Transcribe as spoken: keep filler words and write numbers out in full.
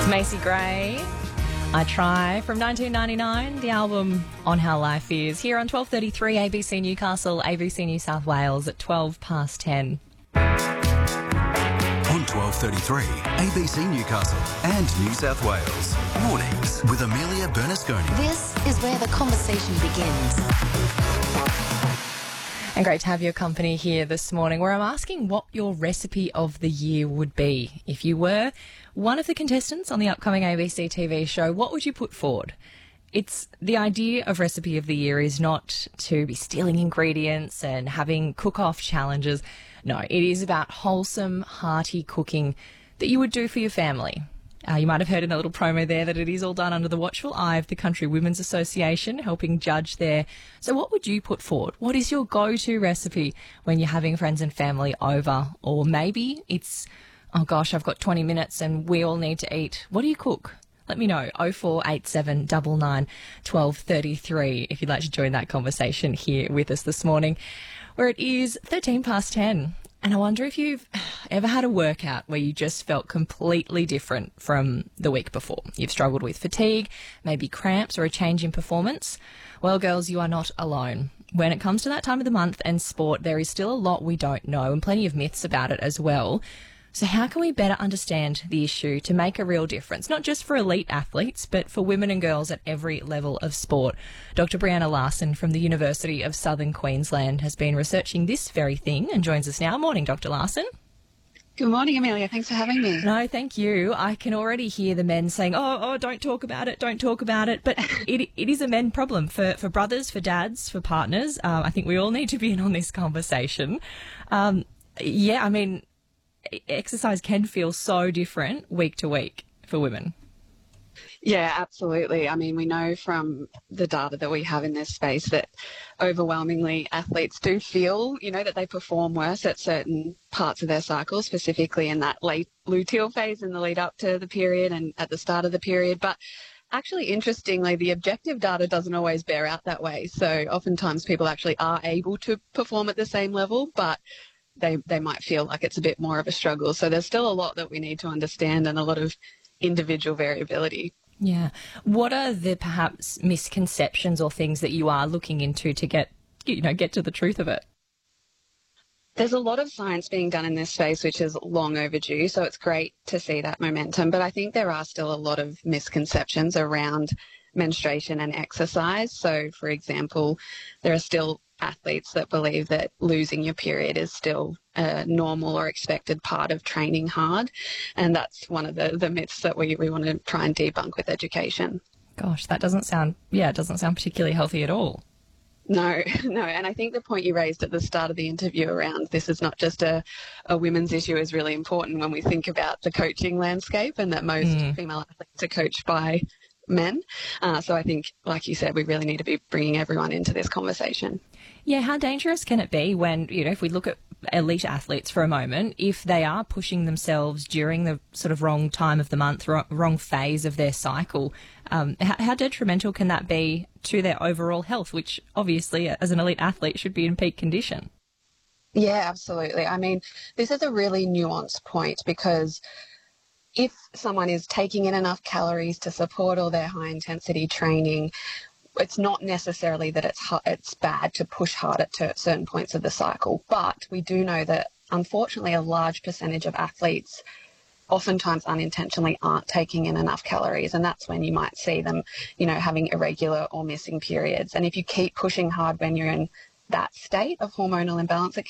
Macy Gray, I Try, from nineteen ninety-nine, the album On How Life Is, here on twelve thirty-three A B C Newcastle, A B C New South Wales at twelve past ten. On twelve thirty-three, A B C Newcastle and New South Wales. Mornings with Amelia Bernasconi. This is where the conversation begins. And great to have your company here this morning, where I'm asking what your recipe of the year would be. If you were one of the contestants on the upcoming A B C T V show, what would you put forward? It's the idea of recipe of the year is not to be stealing ingredients and having cook-off challenges. No, it is about wholesome, hearty cooking that you would do for your family. Uh, you might have heard in a little promo there that it is all done under the watchful eye of the Country Women's Association, helping judge there. So what would you put forward? What is your go-to recipe when you're having friends and family over? Or maybe it's, oh gosh, I've got twenty minutes and we all need to eat. What do you cook? Let me know, oh four eight seven nine nine one two three three, if you'd like to join that conversation here with us this morning, where it is thirteen past ten. And I wonder if you've ever had a workout where you just felt completely different from the week before. You've struggled with fatigue, maybe cramps or a change in performance. Well, girls, you are not alone. When it comes to that time of the month and sport, there is still a lot we don't know and plenty of myths about it as well. So how can we better understand the issue to make a real difference, not just for elite athletes, but for women and girls at every level of sport? Doctor Brianna Larson from the University of Southern Queensland has been researching this very thing and joins us now. Morning, Doctor Larson. Good morning, Amelia. Thanks for having me. No, thank you. I can already hear the men saying, oh, oh, don't talk about it, don't talk about it. But it it is a men problem for, for brothers, for dads, for partners. Uh, I think we all need to be in on this conversation. Um, yeah, I mean, exercise can feel so different week to week for women. Yeah, absolutely. I mean, we know from the data that we have in this space that overwhelmingly athletes do feel, you know, that they perform worse at certain parts of their cycle, specifically in that late luteal phase in the lead up to the period and at the start of the period. But actually, interestingly, the objective data doesn't always bear out that way. So oftentimes people actually are able to perform at the same level, but they they might feel like it's a bit more of a struggle. So there's still a lot that we need to understand and a lot of individual variability. Yeah. What are the perhaps misconceptions or things that you are looking into to get, you know, get to the truth of it? There's a lot of science being done in this space, which is long overdue. So it's great to see that momentum. But I think there are still a lot of misconceptions around menstruation and exercise. So, for example, there are still athletes that believe that losing your period is still a normal or expected part of training hard. And that's one of the, the myths that we, we want to try and debunk with education. Gosh, that doesn't sound, yeah, it doesn't sound particularly healthy at all. No, no. And I think the point you raised at the start of the interview around this is not just a, a women's issue is really important when we think about the coaching landscape and that most mm. female athletes are coached by men. Uh, so I think, like you said, we really need to be bringing everyone into this conversation. Yeah, how dangerous can it be when, you know, if we look at elite athletes for a moment, if they are pushing themselves during the sort of wrong time of the month, wrong phase of their cycle, um, how, how detrimental can that be to their overall health, which obviously as an elite athlete should be in peak condition? Yeah, absolutely. I mean, this is a really nuanced point because if someone is taking in enough calories to support all their high-intensity training, it's not necessarily that it's it's bad to push hard at certain points of the cycle. But we do know that, unfortunately, a large percentage of athletes oftentimes unintentionally aren't taking in enough calories, and that's when you might see them, you know, having irregular or missing periods. And if you keep pushing hard when you're in that state of hormonal imbalance, it